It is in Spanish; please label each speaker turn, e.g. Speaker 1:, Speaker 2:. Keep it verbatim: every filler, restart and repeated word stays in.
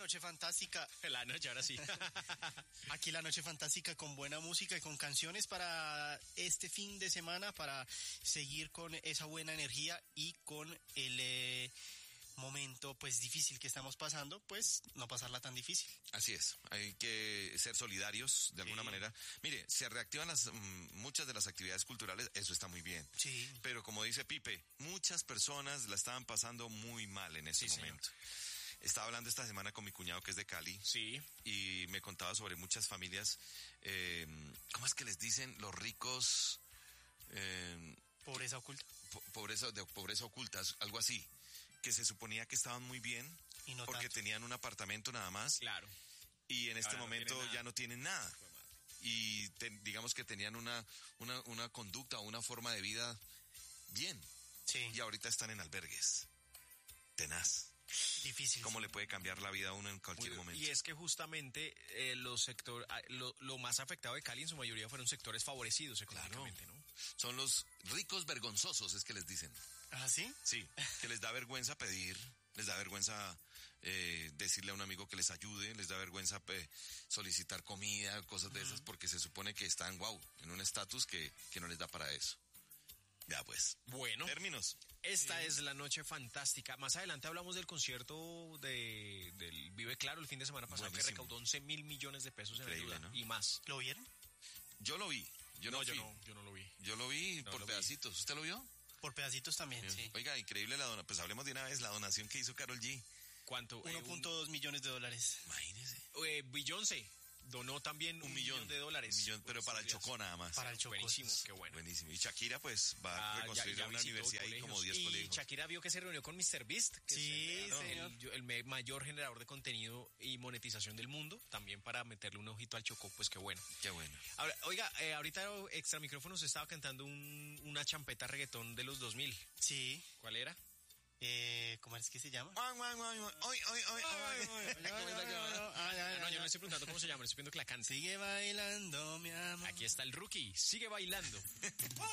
Speaker 1: noche fantástica.
Speaker 2: La noche, ahora sí.
Speaker 1: Aquí la noche fantástica con buena música y con canciones para este fin de semana, para seguir con esa buena energía y con el eh, momento pues difícil que estamos pasando, pues no pasarla tan difícil.
Speaker 3: Así es, hay que ser solidarios de alguna
Speaker 1: Sí.
Speaker 3: manera. Mire, se reactivan las mm, muchas de las actividades culturales, eso está muy bien.
Speaker 1: Sí.
Speaker 3: Pero como dice Pipe, muchas personas la estaban pasando muy mal en ese
Speaker 2: Sí,
Speaker 3: momento. Estaba hablando esta semana con mi cuñado que es de Cali.
Speaker 2: Sí.
Speaker 3: Y me contaba sobre muchas familias, eh, ¿cómo es que les dicen los ricos? Eh,
Speaker 1: Pobreza oculta.
Speaker 3: po- pobreza, de pobreza oculta, algo así, que se suponía que estaban muy bien
Speaker 1: Y no
Speaker 3: porque
Speaker 1: tanto.
Speaker 3: tenían un apartamento nada más
Speaker 2: Claro.
Speaker 3: y en este
Speaker 2: Ahora no
Speaker 3: momento
Speaker 2: tienen nada.
Speaker 3: ya no tienen nada.
Speaker 2: Fue madre.
Speaker 3: Y te- digamos que tenían una, una, una conducta o una forma de vida bien
Speaker 1: Sí.
Speaker 3: y ahorita están en albergues. Tenaz.
Speaker 1: Difícil.
Speaker 3: ¿Cómo le puede cambiar la vida a uno en cualquier
Speaker 2: Muy-
Speaker 3: momento?
Speaker 2: Y es que justamente eh, los sector, ah, lo, lo más afectado de Cali en su mayoría fueron sectores favorecidos económicamente, ¿no?
Speaker 3: Son los ricos vergonzosos, es que les dicen.
Speaker 1: ¿Ah, sí?
Speaker 3: Sí, que les da vergüenza pedir, les da vergüenza eh, decirle a un amigo que les ayude, les da vergüenza eh, solicitar comida, cosas de esas, porque se supone que están, wow, en un estatus que, que no les da para eso. Ya pues.
Speaker 2: Bueno,
Speaker 3: Términos.
Speaker 2: esta es la noche fantástica. Más adelante hablamos del concierto de, del Vive Claro el fin de semana pasado,
Speaker 3: Buenísimo.
Speaker 2: que recaudó once mil millones de pesos en
Speaker 3: Increíble,
Speaker 2: ayuda
Speaker 3: ¿no?
Speaker 2: y más.
Speaker 1: ¿Lo vieron?
Speaker 3: Yo lo vi, yo no,
Speaker 2: yo
Speaker 3: fui.
Speaker 2: no, yo no lo vi.
Speaker 3: Yo lo vi
Speaker 2: No
Speaker 3: por
Speaker 2: lo vi.
Speaker 3: pedacitos. ¿Usted lo vio?
Speaker 1: Por pedacitos también, sí.
Speaker 3: Oiga, increíble la donación. Pues hablemos de una vez, la donación que hizo Karol G.
Speaker 2: ¿Cuánto? Eh,
Speaker 1: uno punto dos millones de dólares.
Speaker 3: Imagínese.
Speaker 2: un- eh, Beyoncé donó también un, millón, de dólares.
Speaker 3: Un millón, pero
Speaker 2: Por
Speaker 3: para el
Speaker 2: estos días.
Speaker 3: Chocó nada más.
Speaker 1: Para el Chocó.
Speaker 2: Buenísimo,
Speaker 1: sí.
Speaker 2: qué bueno.
Speaker 3: Buenísimo. Y Shakira pues va
Speaker 2: Ah,
Speaker 3: a
Speaker 2: ya-
Speaker 3: reconstruir
Speaker 2: ya
Speaker 3: una
Speaker 2: visitó
Speaker 3: universidad y
Speaker 2: colegios.
Speaker 3: como diez
Speaker 2: y
Speaker 3: colegios.
Speaker 2: Shakira vio que se reunió con míster Beast, que
Speaker 1: Sí,
Speaker 2: es el,
Speaker 1: señor.
Speaker 2: el- el me- mayor generador de contenido y monetización del mundo, también para meterle un ojito al Chocó, pues qué bueno.
Speaker 3: Qué bueno.
Speaker 2: Ahora, oiga, eh, ahorita extra micrófonos estaba cantando un- una champeta reggaetón de los dos mil.
Speaker 1: Sí.
Speaker 2: ¿Cuál era?
Speaker 1: Eh, ¿Cómo es que se llama?
Speaker 3: Hoy, hoy, hoy, hoy, hoy. ¿Cómo es la que va?
Speaker 1: Ah,
Speaker 2: No, yo no estoy preguntando cómo se llama, le estoy pidiendo que la cante.
Speaker 1: Sigue bailando, mi amor.
Speaker 2: Aquí está el rookie, sigue bailando.